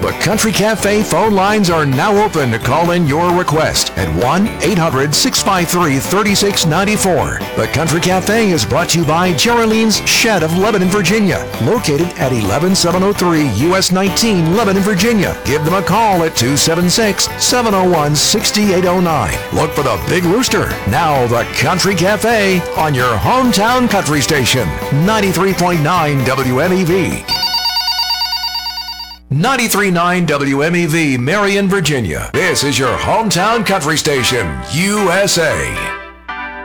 The Country Cafe phone lines are now open to call in your request at 1-800-653-3694. The Country Cafe is brought to you by Geraldine's Shed of Lebanon, Virginia, located at 11703 US 19, Lebanon, Virginia. Give them a call at 276-701-6809. Look for the Big Rooster. Now the Country Cafe on your hometown country station, 93.9 WMEV. 93.9 WMEV, Marion, Virginia. This is your hometown country station, USA.